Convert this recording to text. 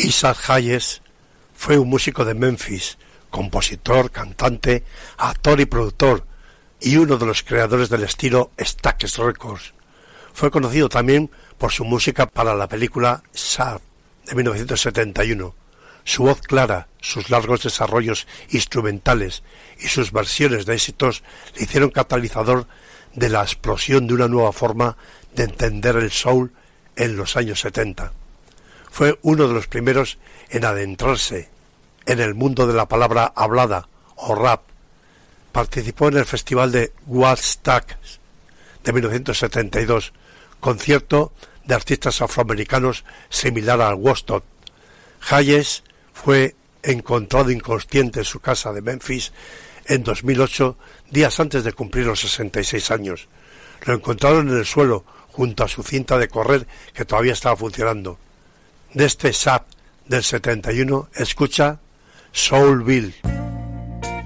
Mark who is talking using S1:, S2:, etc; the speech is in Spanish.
S1: Isaac Hayes fue un músico de Memphis, compositor, cantante, actor y productor, y uno de los creadores del estilo Stax Records. Fue conocido también por su música para la película Shaft de 1971. Su voz clara, sus largos desarrollos instrumentales y sus versiones de éxitos le hicieron catalizador de la explosión de una nueva forma de entender el soul en los años 70. Fue uno de los primeros en adentrarse en el mundo de la palabra hablada o rap. Participó en el festival de Woodstock de 1972, concierto de artistas afroamericanos similar al Woodstock. Hayes fue encontrado inconsciente en su casa de Memphis en 2008, días antes de cumplir los 66 años. Lo encontraron en el suelo, junto a su cinta de correr que todavía estaba funcionando. De este Shaft del 71, escucha Soulville.